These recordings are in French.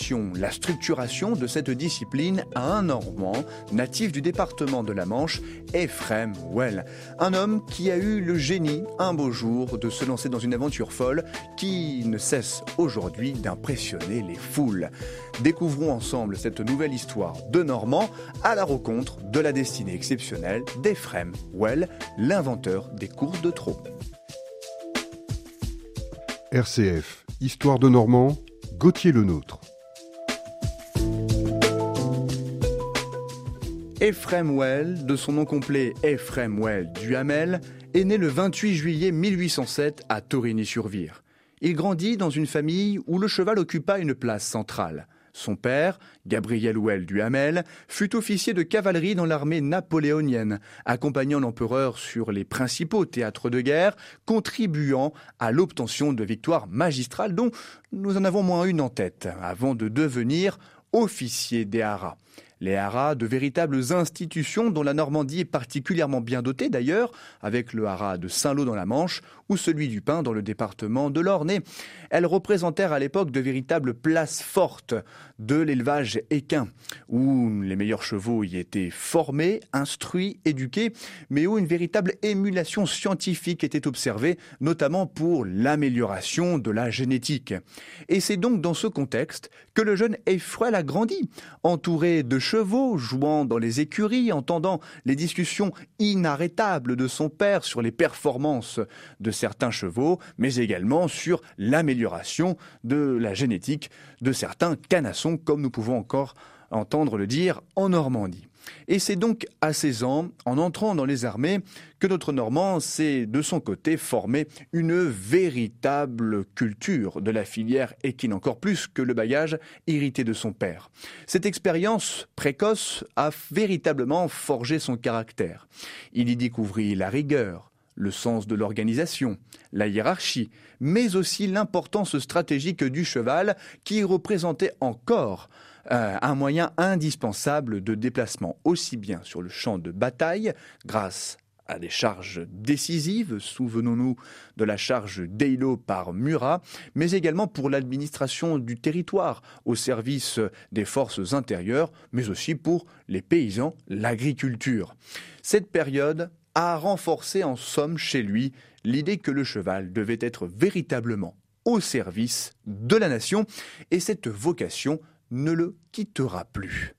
confiation la structuration de cette discipline à un Normand, natif du département de la Manche, Ephraim Well. Un homme qui a eu le génie, un beau jour, de se lancer dans une aventure folle qui ne cesse aujourd'hui d'impressionner les foules. Découvrons ensemble cette nouvelle histoire de Normands à la rencontre de la destinée exceptionnelle d'Ephraim Well, l'inventeur des courses de trot. RCF, Histoire de Normands, Gauthier Lenôtre. Ephraim Well, de son nom complet Ephraim Well Duhamel, est né le 28 juillet 1807 à Torigny-sur-Vire. Il grandit dans une famille où le cheval occupa une place centrale. Son père, Gabriel Well Duhamel, fut officier de cavalerie dans l'armée napoléonienne, accompagnant l'empereur sur les principaux théâtres de guerre, contribuant à l'obtention de victoires magistrales dont nous en avons moins une en tête, avant de devenir officier des haras. Les haras, de véritables institutions dont la Normandie est particulièrement bien dotée d'ailleurs, avec le haras de Saint-Lô dans la Manche ou celui du Pin dans le département de l'Orne. Elles représentèrent à l'époque de véritables places fortes de l'élevage équin, où les meilleurs chevaux y étaient formés, instruits, éduqués, mais où une véritable émulation scientifique était observée, notamment pour l'amélioration de la génétique. Et c'est donc dans ce contexte que le jeune Ephraim a grandi, entouré de chevaux, jouant dans les écuries, entendant les discussions inarrêtables de son père sur les performances de certains chevaux, mais également sur l'amélioration de la génétique de certains canassons, comme nous pouvons encore entendre le dire en Normandie. Et c'est donc à 16 ans, en entrant dans les armées, que notre Normand s'est de son côté formé une véritable culture de la filière équine, encore plus que le bagage hérité de son père. Cette expérience précoce a véritablement forgé son caractère. Il y découvrit la rigueur, le sens de l'organisation, la hiérarchie, mais aussi l'importance stratégique du cheval qui représentait encore un moyen indispensable de déplacement, aussi bien sur le champ de bataille, grâce à des charges décisives, souvenons-nous de la charge d'Eylau par Murat, mais également pour l'administration du territoire, au service des forces intérieures, mais aussi pour les paysans, l'agriculture. Cette période a renforcé en somme chez lui l'idée que le cheval devait être véritablement au service de la nation, et cette vocation ne le quittera plus.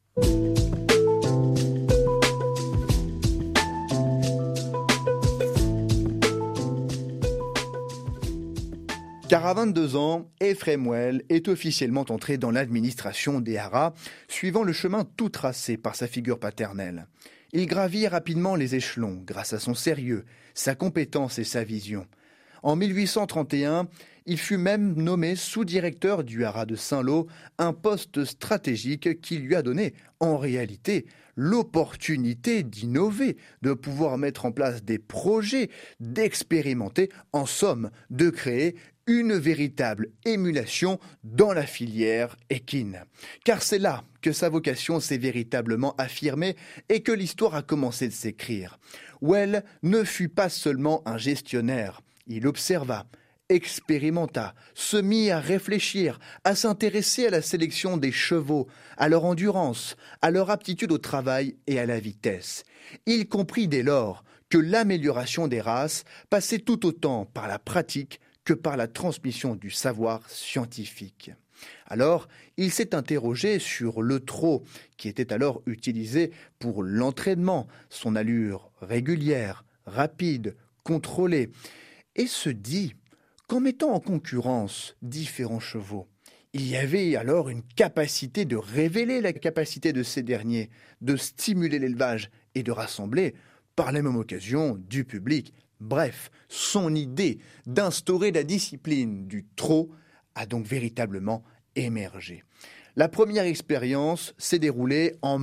Car à 22 ans, Ephraim Well est officiellement entré dans l'administration des haras, suivant le chemin tout tracé par sa figure paternelle. Il gravit rapidement les échelons grâce à son sérieux, sa compétence et sa vision. En 1831, il fut même nommé sous-directeur du haras de Saint-Lô, un poste stratégique qui lui a donné, en réalité, l'opportunité d'innover, de pouvoir mettre en place des projets, d'expérimenter, en somme, de créer une véritable émulation dans la filière équine. Car c'est là que sa vocation s'est véritablement affirmée et que l'histoire a commencé de s'écrire. Well ne fut pas seulement un gestionnaire, il observa, expérimenta, se mit à réfléchir, à s'intéresser à la sélection des chevaux, à leur endurance, à leur aptitude au travail et à la vitesse. Il comprit dès lors que l'amélioration des races passait tout autant par la pratique que par la transmission du savoir scientifique. Alors, il s'est interrogé sur le trot, qui était alors utilisé pour l'entraînement, son allure régulière, rapide, contrôlée, et se dit qu'en mettant en concurrence différents chevaux, il y avait alors une capacité de révéler la capacité de ces derniers, de stimuler l'élevage et de rassembler, par la même occasion, du public. Bref, son idée d'instaurer la discipline du trot a donc véritablement émergé. La première expérience s'est déroulée en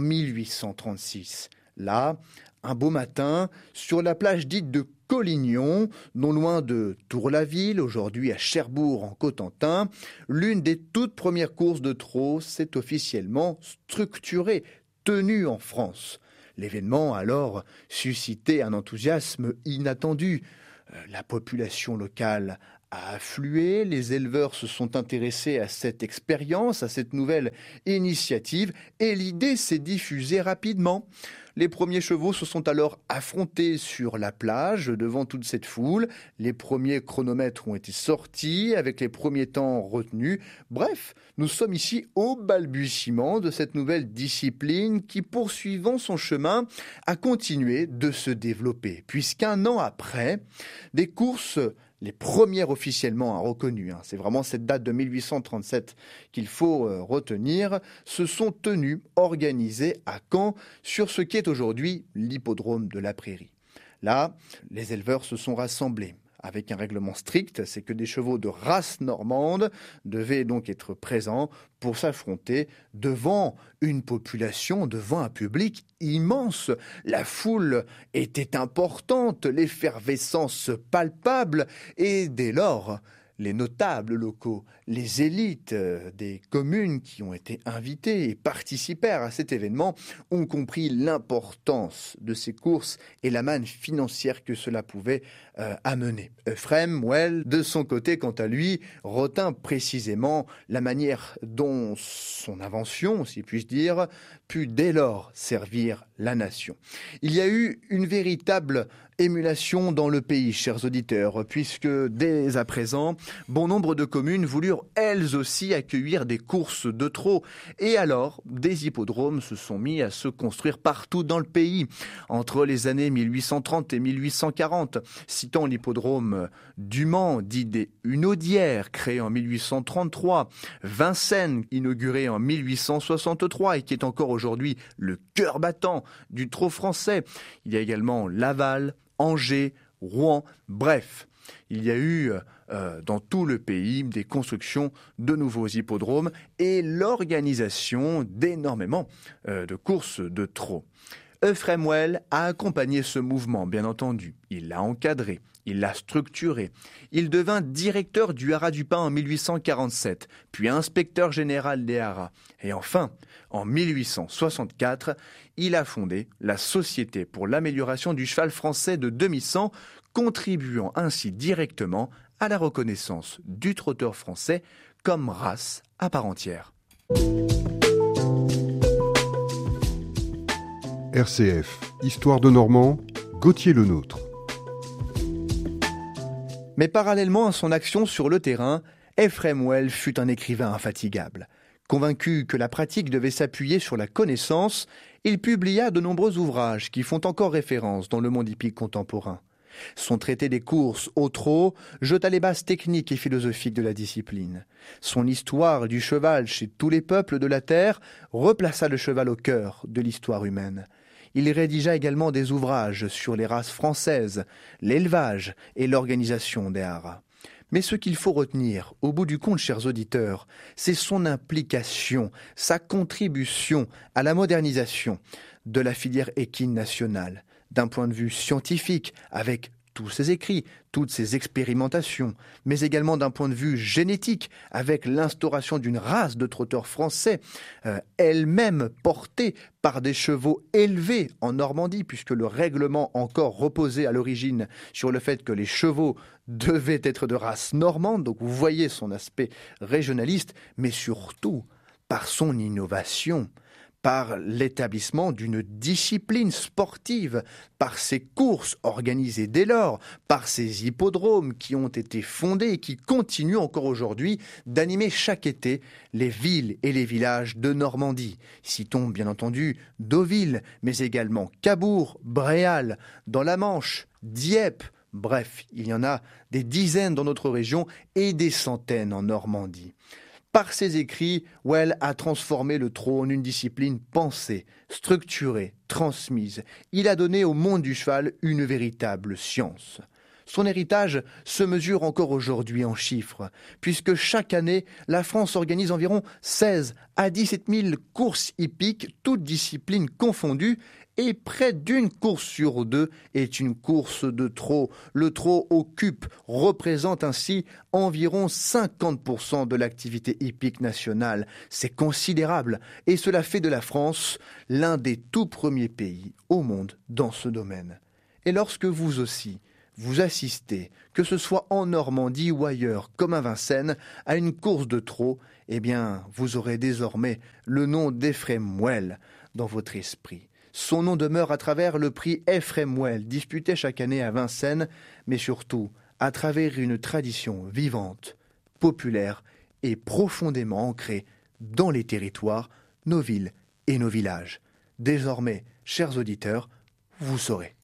1836. Là, un beau matin, sur la plage dite de Collignon, non loin de Tour-la-Ville, aujourd'hui à Cherbourg en Cotentin, l'une des toutes premières courses de trot s'est officiellement structurée, tenue en France. L'événement a alors suscité un enthousiasme inattendu. La population locale a afflué, les éleveurs se sont intéressés à cette expérience, à cette nouvelle initiative, et l'idée s'est diffusée rapidement. Les premiers chevaux se sont alors affrontés sur la plage devant toute cette foule. Les premiers chronomètres ont été sortis avec les premiers temps retenus. Bref, nous sommes ici au balbutiement de cette nouvelle discipline qui, poursuivant son chemin, a continué de se développer. Puisqu'un an après, des courses, les premières officiellement reconnues, c'est vraiment cette date de 1837 qu'il faut retenir, se sont tenues, organisées à Caen, sur ce qui est aujourd'hui l'hippodrome de la Prairie. Là, les éleveurs se sont rassemblés avec un règlement strict, c'est que des chevaux de race normande devaient donc être présents pour s'affronter devant une population, devant un public immense. La foule était importante, l'effervescence palpable, et dès lors, les notables locaux, les élites des communes qui ont été invitées et participèrent à cet événement ont compris l'importance de ces courses et la manne financière que cela pouvait amener. Ephrem Well, de son côté, quant à lui, retint précisément la manière dont son invention, si puis-je dire, put dès lors servir la nation. Il y a eu une véritable émulation dans le pays, chers auditeurs, puisque dès à présent, bon nombre de communes voulurent elles aussi accueillir des courses de trot. Et alors, des hippodromes se sont mis à se construire partout dans le pays, entre les années 1830 et 1840. Citons l'hippodrome du Mans, dit des Hunaudières, créé en 1833, Vincennes, inauguré en 1863 et qui est encore aujourd'hui le cœur battant du trot français. Il y a également Laval, Angers, Rouen, bref. Il y a eu dans tout le pays des constructions de nouveaux hippodromes et l'organisation d'énormément de courses de trot. Ephrem Well a accompagné ce mouvement, bien entendu. Il l'a encadré, il l'a structuré. Il devint directeur du Haras du Pin en 1847, puis inspecteur général des haras. Et enfin, en 1864, il a fondé la Société pour l'amélioration du cheval français de demi-sang, contribuant ainsi directement à la reconnaissance du trotteur français comme race à part entière. RCF, Histoire de Normand, Gauthier Lenôtre. Mais parallèlement à son action sur le terrain, Ephrem Well fut un écrivain infatigable. Convaincu que la pratique devait s'appuyer sur la connaissance, il publia de nombreux ouvrages qui font encore référence dans le monde hippique contemporain. Son traité des courses au trot jeta les bases techniques et philosophiques de la discipline. Son histoire du cheval chez tous les peuples de la terre replaça le cheval au cœur de l'histoire humaine. Il rédigea également des ouvrages sur les races françaises, l'élevage et l'organisation des haras. Mais ce qu'il faut retenir, au bout du compte, chers auditeurs, c'est son implication, sa contribution à la modernisation de la filière équine nationale, d'un point de vue scientifique, avec tous ses écrits, toutes ses expérimentations, mais également d'un point de vue génétique, avec l'instauration d'une race de trotteurs français, elle-même portée par des chevaux élevés en Normandie, puisque le règlement encore reposait à l'origine sur le fait que les chevaux devaient être de race normande, donc vous voyez son aspect régionaliste, mais surtout par son innovation, par l'établissement d'une discipline sportive, par ces courses organisées dès lors, par ces hippodromes qui ont été fondés et qui continuent encore aujourd'hui d'animer chaque été les villes et les villages de Normandie. Citons bien entendu Deauville, mais également Cabourg, Bréal, dans la Manche, Dieppe. Bref, il y en a des dizaines dans notre région et des centaines en Normandie. Par ses écrits, Well a transformé le trot en une discipline pensée, structurée, transmise. Il a donné au monde du cheval une véritable science. Son héritage se mesure encore aujourd'hui en chiffres, puisque chaque année, la France organise environ 16 à 17 000 courses hippiques, toutes disciplines confondues, et près d'une course sur deux est une course de trot. Le trot représente ainsi environ 50% de l'activité hippique nationale. C'est considérable et cela fait de la France l'un des tout premiers pays au monde dans ce domaine. Et lorsque vous aussi, vous assistez, que ce soit en Normandie ou ailleurs, comme à Vincennes, à une course de trot, eh bien, vous aurez désormais le nom d'Ephrem Well dans votre esprit. Son nom demeure à travers le prix Ephrem Well, disputé chaque année à Vincennes, mais surtout à travers une tradition vivante, populaire et profondément ancrée dans les territoires, nos villes et nos villages. Désormais, chers auditeurs, vous saurez.